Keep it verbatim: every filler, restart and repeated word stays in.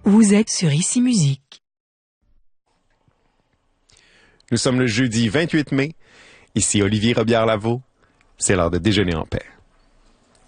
Vous êtes sur Ici Musique. Nous sommes le jeudi vingt-huit mai. Ici Olivier Robillard-Lavaux. C'est l'heure de déjeuner en paix.